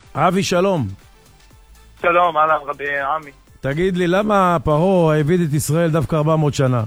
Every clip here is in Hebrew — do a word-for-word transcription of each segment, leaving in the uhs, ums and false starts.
אבי, שלום. שלום, אהלן רבי עמי. תגיד לי, למה פרעה העביד את ישראל דווקא ארבע מאות שנה?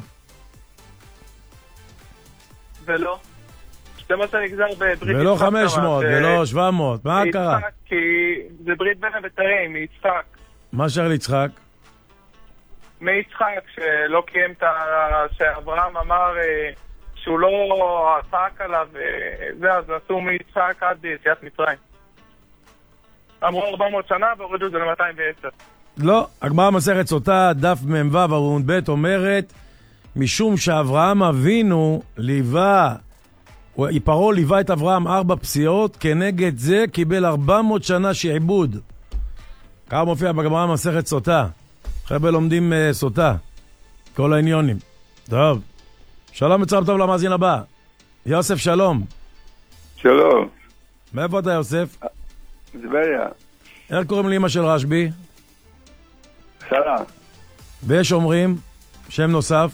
ולא? זה מה שנגזר בברית יצחק. ולא חמש מאות, ולא שבע מאות, מה קרה? יצחק, כי זה ברית בין הבתרים, מיצחק. מה שר ליצחק? מיצחק, שלא קיים את ה... שאברהם אמר שהוא לא צעק עליו, וזה, אז עשו מיצחק עד יציאת מצרים. אמרו ארבע מאות שנה והורידו את זה ל-מאתיים ועשר. לא, הגמרא מסכת סוטה, דף מ"ו עמוד ב' אומרת, משום שאברהם אבינו ליווה, פרעה ליווה את אברהם ארבע פסיעות, כנגד זה קיבל ארבע מאות שנה שעבוד. ככה מופיע בגמרא מסכת סוטה. חבר'ה לומדים uh, סוטה, כל העניונים. טוב, שלום וצהריים טוב למאזין הבא. יוסף, שלום. שלום. מאיפה אתה, יוסף? זבריה. איך קוראים לאמא של רשב"י? שרה. ויש אומרים שם נוסף?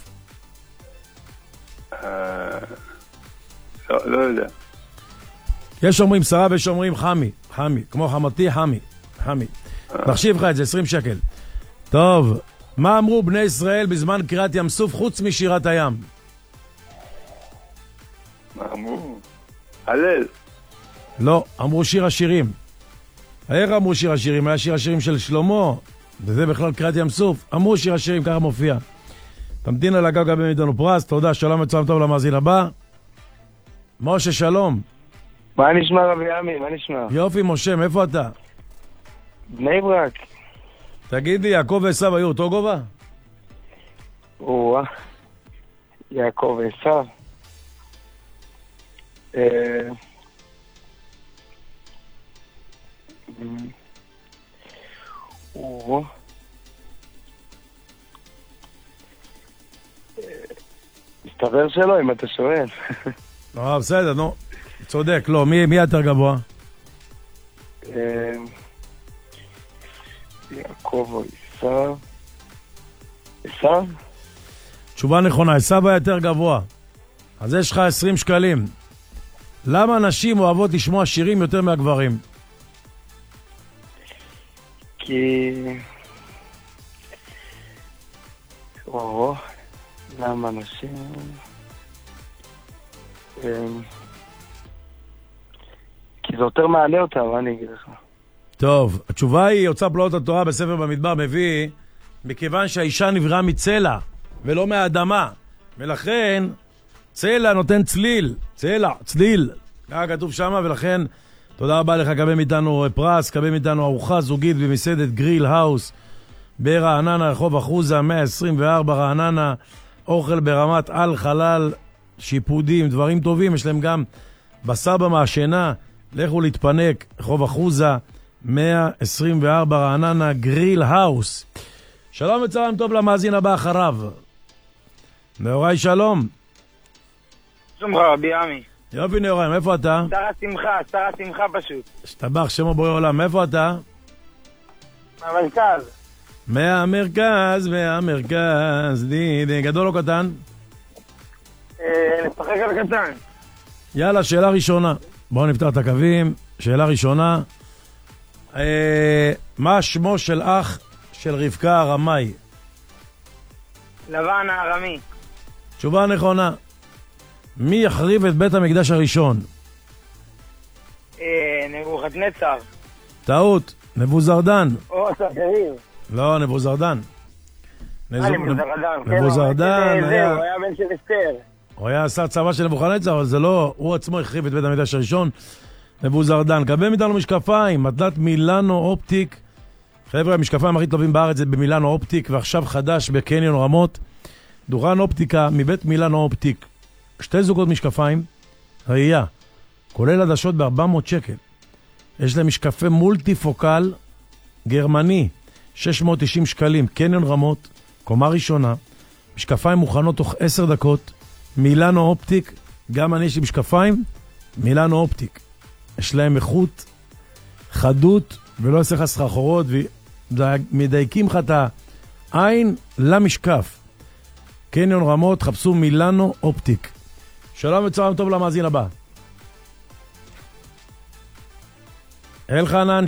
לא, לא יודע. יש אומרים שרה ויש אומרים חמי, חמי, כמו חמתי, חמי, חמי. מחשיב לך את זה, עשרים שקל. טוב, מה אמרו בני ישראל בזמן קריאת ים סוף חוץ משירת הים? מה אמרו? הלל. לא, אמרו שיר השירים. איך אמרו שיר השירים? היה שיר השירים של שלמה, וזה בכלל קריאת ים סוף. אמרו שיר השירים, ככה מופיע. תמתין על הגב גבי מאיתנו פרס, תודה, שלום וצהריים טוב למאזין הבא. משה, שלום. מה נשמע רבי עמי? מה נשמע? יופי, משה, מאיפה אתה? בני ברק. תגיד לי, יעקב ועשיו היו אותו גובה? או-אה, יעקב ועשיו. אה... או... מסתבר שלא, אם אתה שואל. לא, בסדר, נו. צודק, לא. מי, מי יותר גבוה? יעקב או עשיו? עשיו? תשובה נכונה, עשיו היה יותר גבוה. אז יש לך עשרים שקלים. למה נשים אוהבות לשמוע שירים יותר מהגברים? כי... או... למה נשים... כי זה יותר מעלה אותה, מה אני אגיד לך? טוב, התשובה היא, יוצא פלאות התורה בספר במדבר מביא, מכיוון שהאישה נבראה מצלע ולא מהאדמה, ולכן צלע נותן צליל, צלע, צליל, ככה כתוב שמה, ולכן תודה רבה לך, קבל מאיתנו פרס, קבל מאיתנו ארוחה זוגית במסעדת גריל האוס ברעננה, רחוב אחוזה, מאה עשרים וארבע רעננה, אוכל ברמת על חלל, שיפודים, דברים טובים, יש להם גם בשר במעשנה, לכו להתפנק, רחוב אחוזה, מאה עשרים וארבע רעננה, גריל האוס. שלום וצהריים טוב למאזין הבא אחריו. נאורי, שלום. שלום רבי עמי. יופי נאורי, מאיפה אתה? שר השמחה, שר השמחה פשוט. שתבח שמו בורא עולם, מאיפה אתה? מהמרכז. מהמרכז, מהמרכז, די, די, גדול או קטן? נשחק על קטן. יאללה, שאלה ראשונה. בואו נפתח את הקווים. שאלה ראשונה. אה, מה שמו של אח של רבקה הרמאי? לבן הארמי. תשובה נכונה. מי יחריב את בית המקדש הראשון? נבוכדנצר. טעות, נבוזרדן. או, סחריב. לא, נבוזרדן. אה, נבוזרדן. נבוזרדן היה... הוא היה בן של אסתר. הוא היה עשה צבא של נבוכדנצר, אבל זה לא... הוא עצמו החריב את בית המקדש הראשון. נבוזרדן. קבל מאיתנו משקפיים, מתנת מילאנו אופטיק. חבר'ה, המשקפיים הכי טובים בארץ זה במילאנו אופטיק, ועכשיו חדש בקניון רמות. דוכן אופטיקה מבית מילאנו אופטיק. שתי זוגות משקפיים, ראייה, כולל עדשות ב-ארבע מאות שקל. יש להם משקפי מולטי פוקל גרמני, שש מאות תשעים שקלים, קניון רמות, קומה ראשונה, משקפיים מוכנות תוך עשר דקות, מילאנו אופטיק, גם אני יש לי משקפיים, מילאנו אופטיק. יש להם איכות, חדות, ולא יעשה לך סחרחורות, ומדייקים לך את העין למשקף. קניון רמות, חפשו מילאנו אופטיק. שלום וצהריים טוב למאזין הבא. אלחנן,